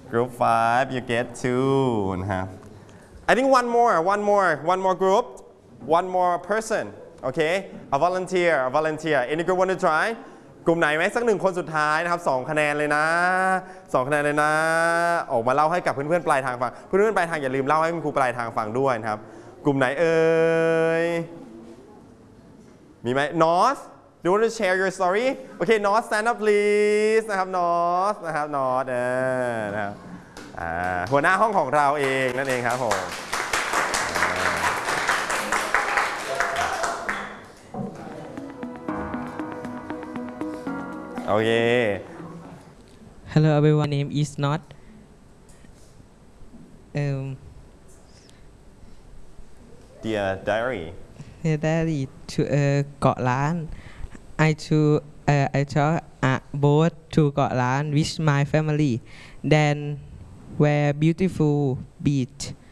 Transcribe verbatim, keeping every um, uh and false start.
group five you get two นะฮะ I think one more one more one more group one more person okay a volunteer a volunteer any group want to try กลุ่มไหนไหมสักหนึ่งคนสุดท้ายนะครับสองคะแนนเลยนะสองคะแนนเลยนะออกมาเล่าให้กับเพื่อนๆปลายทางฟังเพื่อนๆปลายทางอย่าลืมเล่าให้คุณครูปลายทางฟังด้วยนะครับกลุ่มไหนเอ่ยมีไหม North do you want to share your story okay North stand up please นะครับ North นะครับ North เออนะครับหัวหน้าห้องของเราเองนั่นเองครับผมโอเค Hello everyone name is not um Dear diary Dear diary to เอ่อเกาะล้าน I to เอ่อ I took a boat to เกาะล้าน with my family then where beautiful beach